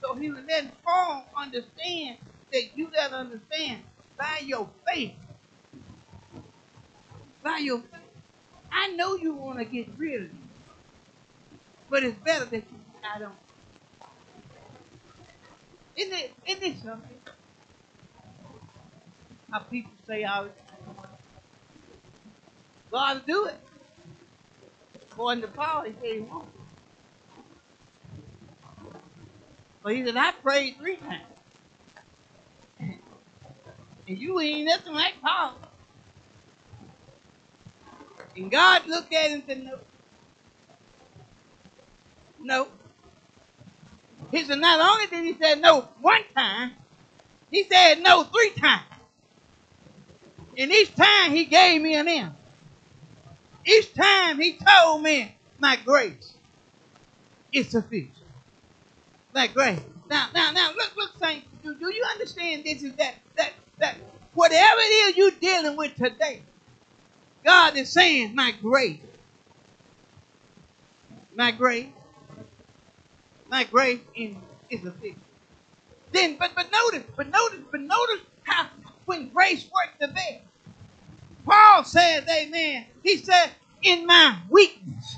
So he was letting Paul understand that you got to understand by your faith. By your faith. I know you want to get rid of me, but it's better that I don't. Isn't it something? How people say all the time, God will do it. According to Paul, he said he won't. But he said, I prayed 3 times. And you ain't nothing like Paul. And God looked at him and said, no. No. He said, not only did he say no 1 time, he said no 3 times. And each time he gave me an answer. Each time he told me, my grace is sufficient. My grace. Now, look, saints, do you understand this is that whatever it is you're dealing with today, God is saying, my grace. My grace is sufficient. Then, but notice how when grace worked the best. Paul says, amen. He said, in my weakness.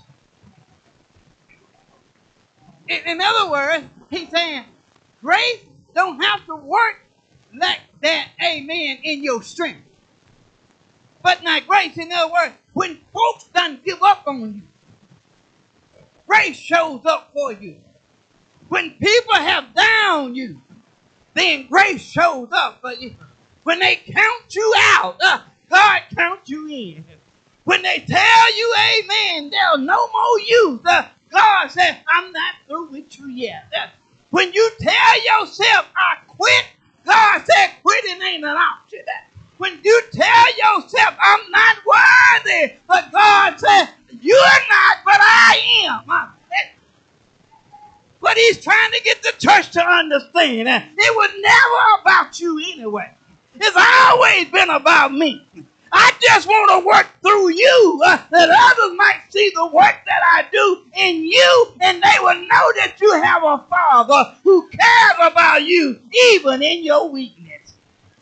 In other words, he's saying, grace don't have to work like that, amen, in your strength. But now grace, in other words, when folks done give up on you, grace shows up for you. When people have downed you, then grace shows up for you. When they count you out, God counts you in. When they tell you, amen, there's no more use, God says, I'm not through with you yet. When you tell yourself, I quit, God said, quitting ain't an option. When you tell yourself, I'm not worthy, but God says, you're not, but I am. But he's trying to get the church to understand that it was never about you anyway. It's always been about me. I just want to work through you that others might see the work that I do in you, and they will know that you have a Father who cares about you even in your weakness.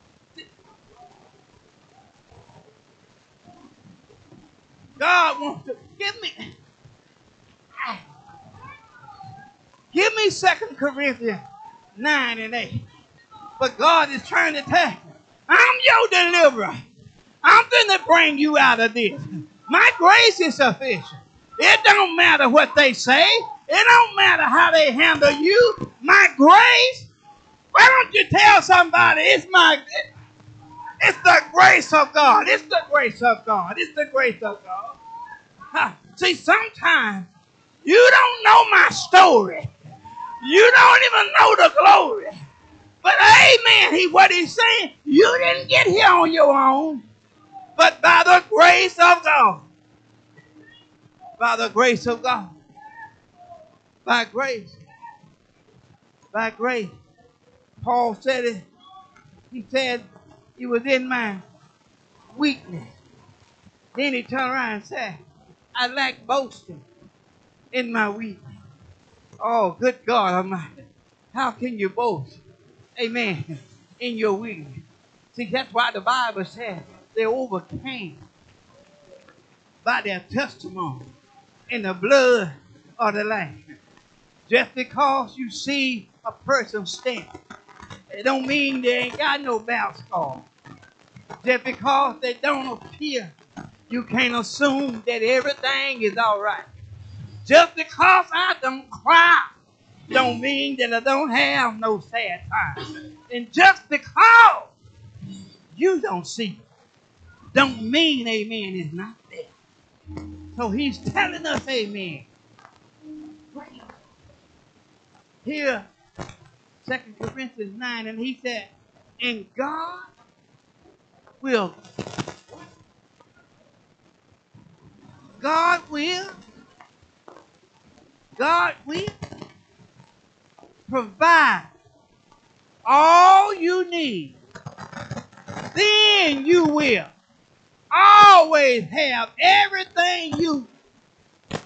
God wants to give me 2 Corinthians 9 and 8. But God is trying to tell you, I'm your deliverer. I'm going to bring you out of this. My grace is sufficient. It don't matter what they say. It don't matter how they handle you. My grace, why don't you tell somebody it's the grace of God. It's the grace of God. It's the grace of God. See, sometimes you don't know my story. You don't even know the glory. But amen, what he's saying, you didn't get here on your own. But by the grace of God. By the grace of God. By grace. By grace. Paul said it. He said it was in my weakness. Then he turned around and said, I lack boasting in my weakness. Oh, good God Almighty. How can you boast? Amen. In your weakness. See, that's why the Bible says they overcame by their testimony in the blood of the Lamb. Just because you see a person stand, it don't mean they ain't got no battle scar. Just because they don't appear, you can't assume that everything is all right. Just because I don't cry, don't mean that I don't have no sad times. And just because you don't see it, don't mean, amen, it's not there. So he's telling us, amen. Here, 2 Corinthians 9, and he said, and God will provide all you need. Then you will always have everything you